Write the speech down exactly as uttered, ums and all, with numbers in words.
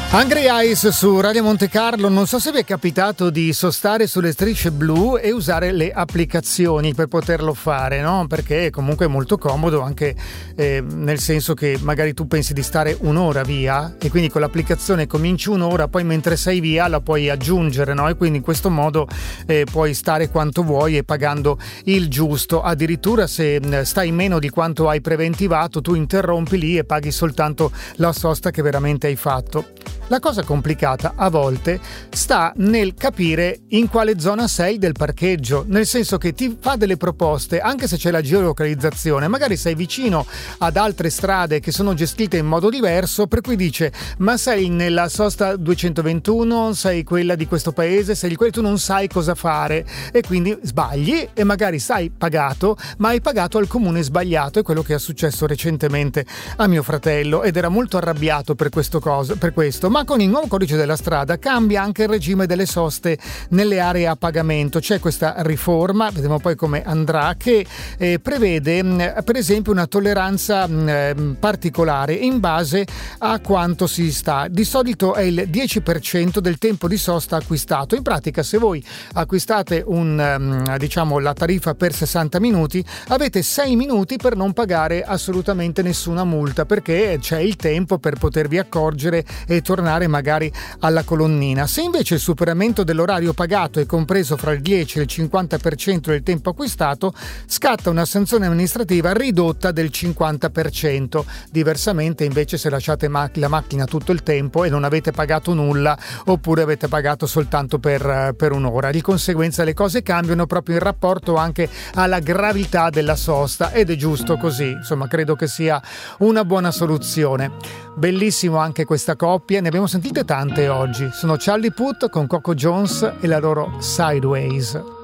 Hungry Eyes su Radio Monte Carlo. Non so se vi è capitato di sostare sulle strisce blu e usare le applicazioni per poterlo fare, no? Perché comunque è molto comodo, anche eh, nel senso che magari tu pensi di stare un'ora via e quindi con l'applicazione cominci un'ora, poi mentre sei via la puoi aggiungere, no? E quindi in questo modo eh, puoi stare quanto vuoi e pagando il giusto. Addirittura se stai meno di quanto hai preventivato, tu interrompi lì e paghi soltanto la sosta che veramente hai fatto. La cosa complicata a volte sta nel capire in quale zona sei del parcheggio, nel senso che ti fa delle proposte, anche se c'è la geolocalizzazione, magari sei vicino ad altre strade che sono gestite in modo diverso, per cui dice: ma sei nella sosta duecentoventuno, sei quella di questo paese, sei di quello, tu non sai cosa fare e quindi sbagli e magari sai pagato, ma hai pagato al comune sbagliato. È quello che è successo recentemente a mio fratello ed era molto arrabbiato per questo cosa, per questo. Ma con il nuovo codice della strada cambia anche il regime delle soste nelle aree a pagamento. C'è questa riforma, vedremo poi come andrà, che eh, prevede mh, per esempio una tolleranza mh, particolare in base a quanto si sta. Di solito è il dieci per cento del tempo di sosta acquistato. In pratica, se voi acquistate un um, diciamo la tariffa per sessanta minuti, avete sei minuti per non pagare assolutamente nessuna multa, perché c'è il tempo per potervi accorgere e tornare magari alla colonnina. Se invece il superamento dell'orario pagato è compreso fra il dieci e il cinquanta per cento del tempo acquistato, scatta una sanzione amministrativa ridotta del cinquanta per cento. Diversamente, invece, se lasciate mac- la macchina tutto il tempo e non avete pagato nulla, oppure avete pagato soltanto per, per un'ora. Di conseguenza le cose cambiano proprio in rapporto anche alla gravità della sosta, ed è giusto così. Insomma, credo che sia una buona soluzione. Bellissimo anche questa coppia, ne abbiamo sentite tante oggi. Sono Charlie Puth con Coco Jones e la loro Sideways.